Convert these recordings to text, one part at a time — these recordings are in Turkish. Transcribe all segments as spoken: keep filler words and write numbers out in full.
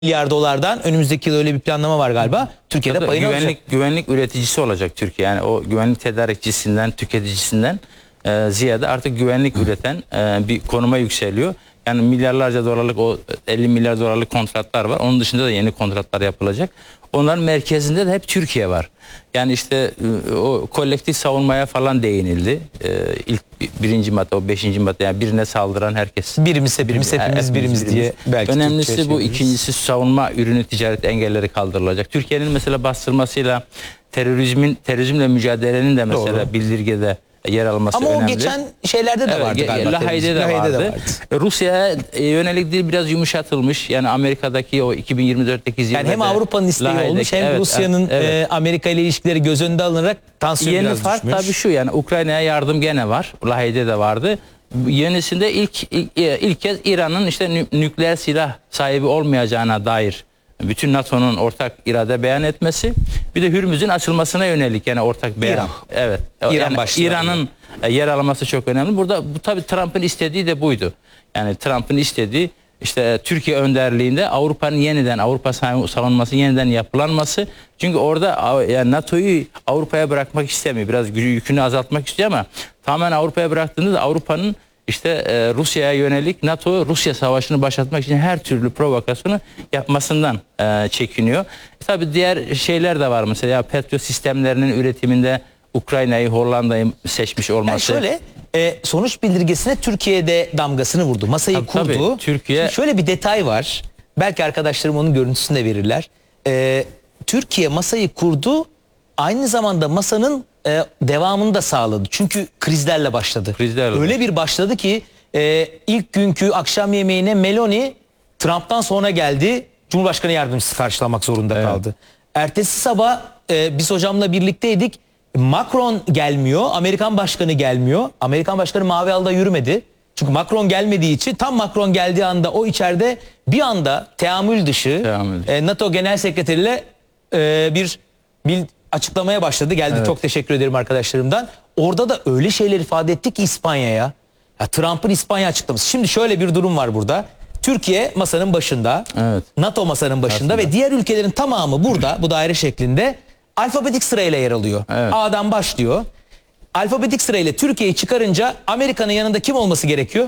milyar dolardan önümüzdeki yıl öyle bir planlama var galiba. Türkiye'de Tabii, payını güvenlik, alacak. güvenlik üreticisi olacak Türkiye. Yani o güvenlik tedarikçisinden, tüketicisinden e, ziyade artık güvenlik üreten e, bir konuma yükseliyor. Yani milyarlarca dolarlık o elli milyar dolarlık kontratlar var. Onun dışında da yeni kontratlar yapılacak. Onların merkezinde de hep Türkiye var. Yani işte o kolektif savunmaya falan değinildi. Ee, ilk birinci madde, o beşinci madde, yani birine saldıran herkes. Birimiz hepimiz, hepimiz Hepimiz, birimiz birimiz. diye belki Önemlisi Türkçe'ye bu. çeviririz. İkincisi savunma ürünü ticaret engelleri kaldırılacak. Türkiye'nin mesela bastırmasıyla terörizmin terörizmle mücadelenin de mesela Doğru. bildirgede yer alması Ama önemli. o geçen şeylerde de Evet, vardı galiba. Lahey'de de Lahey'de vardı. Rusya'ya yönelik dil biraz yumuşatılmış. Yani Amerika'daki o iki bin yirmi dörtteki zirvede. Yani hem Avrupa'nın isteği Lahey'deki- olmuş hem evet, Rusya'nın evet. e, Amerika ile ilişkileri göz önünde alınarak tansiyon Yeni biraz fark düşmüş. tabii şu, yani Ukrayna'ya yardım gene var. Lahey'de de vardı. Yenisinde ilk ilk, ilk kez İran'ın işte nü- nükleer silah sahibi olmayacağına dair bütün NATO'nun ortak irade beyan etmesi, bir de Hürmüz'ün açılmasına yönelik yani ortak beyan. İran. Evet. İran yani başlığı. İran'ın yer alması çok önemli. Burada bu tabii Trump'ın istediği de buydu. Yani Trump'ın istediği işte Türkiye önderliğinde Avrupa'nın yeniden Avrupa savunması yeniden yapılanması. Çünkü orada yani NATO'yu Avrupa'ya bırakmak istemiyor. Biraz yükünü azaltmak istiyor ama tamamen Avrupa'ya bıraktığında Avrupa'nın işte e, Rusya'ya yönelik NATO Rusya savaşını başlatmak için her türlü provokasyonu yapmasından e, çekiniyor. E, tabii diğer şeyler de var, mesela ya Patriot sistemlerinin üretiminde Ukrayna'yı, Hollanda'yı seçmiş olması. Yani şöyle e, sonuç bildirgesine Türkiye'de damgasını vurdu. Masayı Tabii, kurdu. tabii, Türkiye... Şimdi şöyle bir detay var. Belki arkadaşlarım onun görüntüsünü de verirler. E, Türkiye masayı kurdu. Aynı zamanda masanın e, devamını da sağladı. Çünkü krizlerle başladı. Krizlerle. Öyle bir başladı ki e, ilk günkü akşam yemeğine Meloni Trump'tan sonra geldi. Cumhurbaşkanı yardımcısı karşılamak zorunda Evet. kaldı. Ertesi sabah e, biz hocamla birlikteydik. Macron gelmiyor, Amerikan başkanı gelmiyor. Amerikan başkanı Mavi Halı'da yürümedi. Çünkü Macron gelmediği için, tam Macron geldiği anda o içeride bir anda teamül dışı, Teamül. e, NATO Genel Sekreteriyle e, bir, bir açıklamaya başladı. Geldi, Evet. çok teşekkür ederim arkadaşlarımdan. Orada da öyle şeyler ifade etti ki İspanya'ya. Ya Trump'ın İspanya açıklaması. Şimdi şöyle bir durum var burada. Türkiye masanın başında, Evet. NATO masanın başında Aslında. ve diğer ülkelerin tamamı burada bu daire şeklinde alfabetik sırayla yer alıyor. Evet. A'dan başlıyor. Alfabetik sırayla Türkiye'yi çıkarınca Amerika'nın yanında kim olması gerekiyor?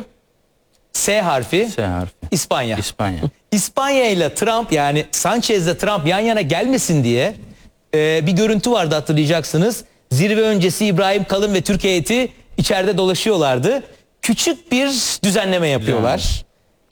S harfi. S harfi. İspanya. İspanya. İspanya ile Trump, yani Sanchez'le Trump yan yana gelmesin diye e, bir görüntü vardı, hatırlayacaksınız. Zirve öncesi İbrahim Kalın ve Türkiye heyeti içeride dolaşıyorlardı. Küçük bir düzenleme yapıyorlar.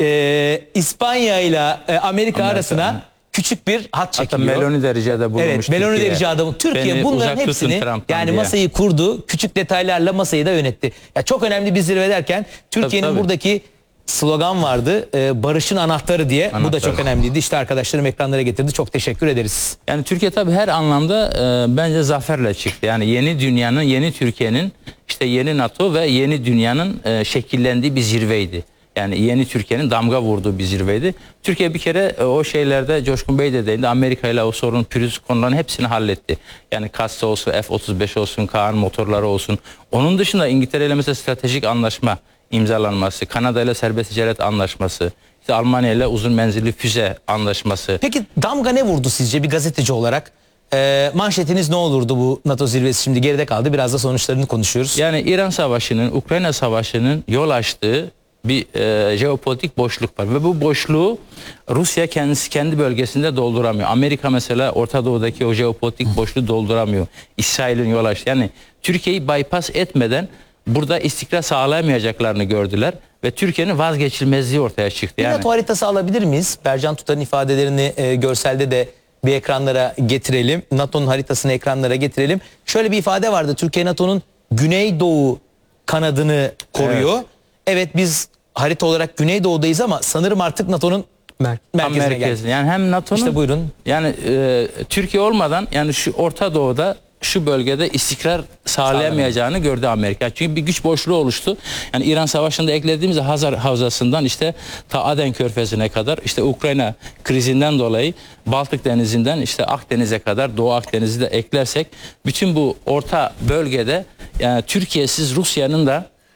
E, İspanya ile e, Amerika, Amerika, arasına hı. küçük bir hat Hatta çekiliyor. Meloni de ricada bulunmuş. Evet, Meloni de ricada bulunmuş. Türkiye Beni bunların uzak tutun hepsini, Trump'tan yani diye. masayı kurdu. Küçük detaylarla masayı da yönetti. Ya çok önemli bir zirve derken Türkiye'nin Tabii, tabii. buradaki slogan vardı. E, barışın anahtarı diye. Bu da Anahtarı. çok önemliydi. İşte arkadaşlarım ekranlara getirdi. Çok teşekkür ederiz. Yani Türkiye tabii her anlamda e, bence zaferle çıktı. Yani yeni dünyanın, yeni Türkiye'nin, işte yeni NATO ve yeni dünyanın e, şekillendiği bir zirveydi. Yani yeni Türkiye'nin damga vurduğu bir zirveydi. Türkiye bir kere e, o şeylerde, Coşkun Bey de değindi, Amerika ile o sorun, pürüz konuların hepsini halletti. Yani Kassa olsun, F otuz beş olsun, Kaan motorları olsun. Onun dışında İngiltere ile mesela stratejik anlaşma imzalanması, Kanada ile serbest ticaret anlaşması, işte Almanya ile uzun menzilli füze anlaşması. Peki damga ne vurdu sizce bir gazeteci olarak? E, manşetiniz ne olurdu bu NATO zirvesi? Şimdi geride kaldı. Biraz da sonuçlarını konuşuyoruz. Yani İran Savaşı'nın, Ukrayna Savaşı'nın yol açtığı bir e, jeopolitik boşluk var. Ve bu boşluğu Rusya kendisi kendi bölgesinde dolduramıyor. Amerika mesela Orta Doğu'daki o jeopolitik boşluğu dolduramıyor. İsrail'in yol açtığı. Yani Türkiye'yi bypass etmeden burada istikrar sağlayamayacaklarını gördüler. Ve Türkiye'nin vazgeçilmezliği ortaya çıktı. Bir Yani NATO haritası alabilir miyiz? Bercan Tutar'ın ifadelerini e, görselde de bir ekranlara getirelim. NATO'nun haritasını ekranlara getirelim. Şöyle bir ifade vardı. Türkiye NATO'nun Güneydoğu kanadını koruyor. Evet, evet biz harita olarak Güneydoğu'dayız ama sanırım artık NATO'nun mer merkezine geldik. merkezinde. Yani hem NATO'nun, İşte buyurun. yani e, Türkiye olmadan yani şu Orta Doğu'da, şu bölgede istikrar sağlayamayacağını gördü Amerika. Çünkü bir güç boşluğu oluştu. Yani İran Savaşı'nda eklediğimiz Hazar Havzası'ndan işte ta Aden Körfezi'ne kadar, işte Ukrayna krizinden dolayı Baltık Denizi'nden işte Akdeniz'e kadar, Doğu Akdeniz'i de eklersek bütün bu orta bölgede yani Türkiye'siz Rusya'nın da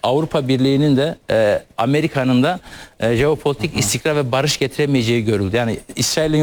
Avrupa Birliği'nin de e, Amerika'nın da e, jeopolitik istikrar ve barış getiremeyeceği görüldü. Yani İsrail'in